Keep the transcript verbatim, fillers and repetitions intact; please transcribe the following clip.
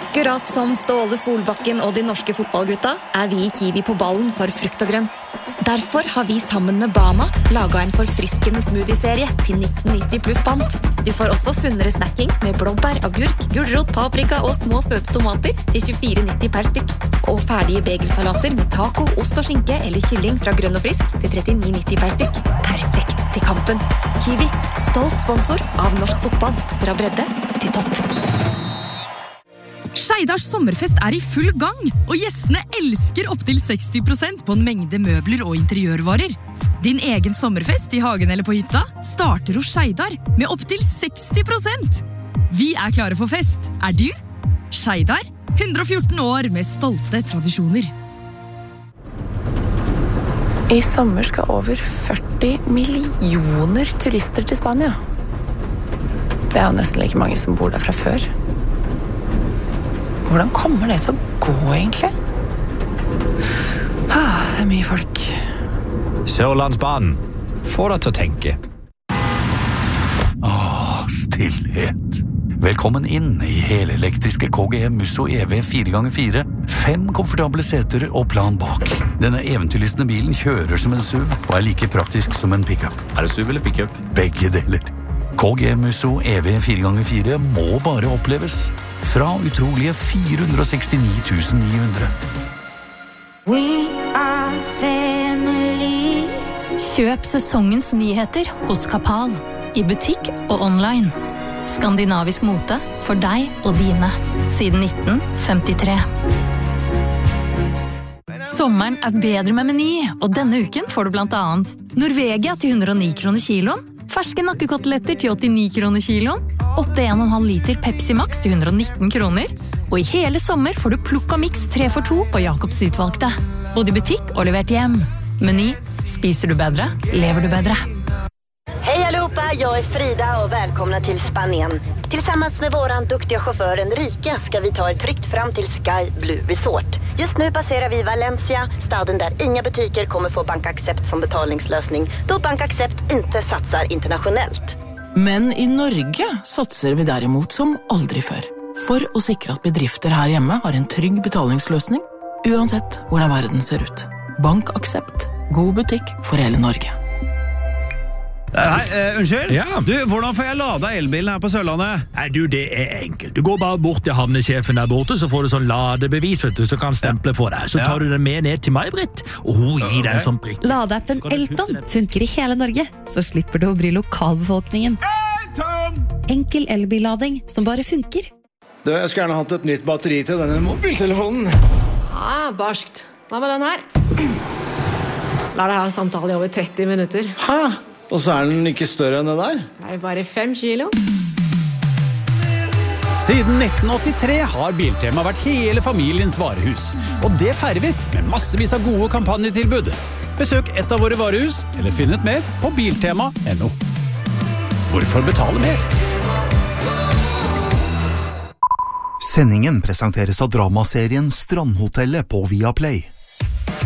Akkurat som Ståle Solbakken og de norske fotballgutta er vi i Kiwi på ballen for frukt og grønt. Derfor har vi sammen med Bama laget en forfriskende smoothie-serie til nitten nitti pluss pant. Du får også sunnere snacking med blåbær, agurk, gulrot, paprika og små søte tomater til tjuefire nitti per stykk. Og ferdige bagelsalater med taco, ost og skinke eller kylling fra Grønn og Frisk til trettini nitti per stykk. Perfekt til kampen. Kiwi, stolt sponsor av norsk fotball. Fra bredde til topp. Skeidars sommerfest er i full gang, og gjestene elsker opp til seksti prosent på en mengde møbler og interiørvarer. Din egen sommerfest i hagen eller på hytta starter hos Skeidar med opp til seksti prosent. Vi er klare for fest, er du? Skeidar, hundre og fjorten år med stolte tradisjoner. I sommer skal over førti millioner turister til Spania. Det er jo nesten like mange som bor der fra før. Hvordan kommer det til å gå, egentlig? Ah, det er mye folk. Sørlandsbanen. Få deg til å tenke. Åh, stillhet. Velkommen inn i helelektriske K G M Musso E V fire ganger fire. Fem komfortable seter og plan bak. Denne eventyrlystne bilen kjører som en S U V og er like praktisk som en pickup. Er det S U V eller pickup? Begge deler. K G M Musso E V fire ganger fire må bare oppleves. Fra utrolige fire hundre og sekstini tusen ni hundre. We are family. Kjøp sesongens nyheter hos Kapal. I butikk og online. Skandinavisk mote for deg og dine. Siden nitten femtitre. Sommeren er bedre med Meny, og denne uken får du blant annet Norvegia til hundre og ni kroner kiloen, ferske nakkekoteletter til åttini kroner kiloen, åtte komma en liter Pepsi Max til hundre og nitten kroner, og i hele sommer får du plukk og mix tre for to på Jakobs utvalgte. Både i butikk og levert hjem. Meny, spiser du bedre, lever du bedre. Hej allihopa, jag är Frida och välkomna till Spanien. Tillsammans med våran duktiga chaufför Enrique ska vi ta er tryggt fram till Sky Blue Resort. Just nu passerar vi Valencia, staden där inga butiker kommer få BankAccept som betalningslösning, då BankAccept inte satsar internationellt. Men i Norge satser vi derimot som aldri før. For å sikre at bedrifter her hjemme har en trygg betalingsløsning, uansett hvordan verden ser ut. BankAccept. God butikk for hele Norge. Hei, uh, unnskyld? Ja. Du, hvordan får jeg lada elbilen her på Sørlandet? Nei, du, det er enkelt. Du går bare bort til havnesjefen der borte, så får du sånn ladebevis, vet du, så kan stemple for deg. Så tar du den med ned til meg, Britt, og hun gir deg en sånn prikk. Ladeappen Elton funker i hele Norge, så slipper du å bli lokalbefolkningen. Elton! Enkel elbillading som bare funker. Du, jeg skulle gjerne hatt et nytt batteri til denne mobiltelefonen. Ja, barskt. Hva med den her? La deg ha samtale i over tretti minutter. Hæ? Og så er den ikke større enn det der? Det er bare fem kilo. Siden nitten åttitre har Biltema vært hele familiens varehus. Og det feirer vi med massevis av gode kampanjetilbud. Besøk et av våre varehus, eller finn ut mer på biltema punktum no. Hvorfor betale mer? Sendingen presenteres av dramaserien Strandhotellet på Viaplay.